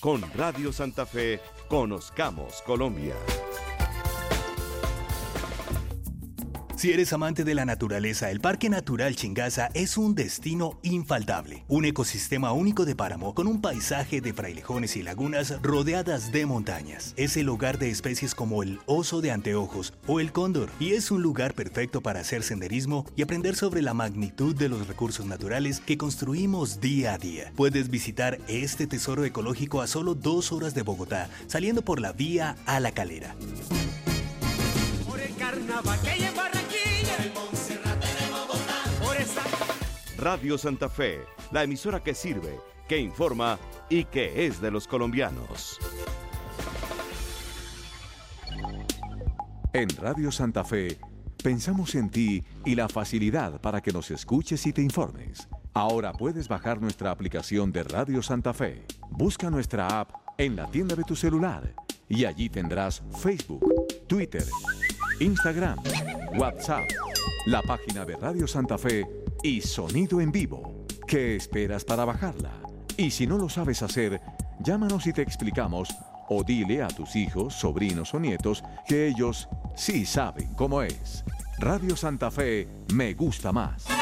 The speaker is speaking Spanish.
Con Radio Santa Fe, conozcamos Colombia. Si eres amante de la naturaleza, el Parque Natural Chingaza es un destino infaltable. Un ecosistema único de páramo con un paisaje de frailejones y lagunas rodeadas de montañas. Es el hogar de especies como el oso de anteojos o el cóndor y es un lugar perfecto para hacer senderismo y aprender sobre la magnitud de los recursos naturales que construimos día a día. Puedes visitar este tesoro ecológico a solo 2 horas de Bogotá, saliendo por la vía a La Calera. Por el carnaval que hay en Barranquilla, el Monserrate de Bogotá, por esa... Radio Santa Fe, la emisora que sirve, que informa y que es de los colombianos. En Radio Santa Fe, pensamos en ti y la facilidad para que nos escuches y te informes. Ahora puedes bajar nuestra aplicación de Radio Santa Fe. Busca nuestra app en la tienda de tu celular y allí tendrás Facebook, Twitter, Instagram, WhatsApp, la página de Radio Santa Fe y sonido en vivo. ¿Qué esperas para bajarla? Y si no lo sabes hacer, llámanos y te explicamos o dile a tus hijos, sobrinos o nietos que ellos sí saben cómo es. Radio Santa Fe me gusta más.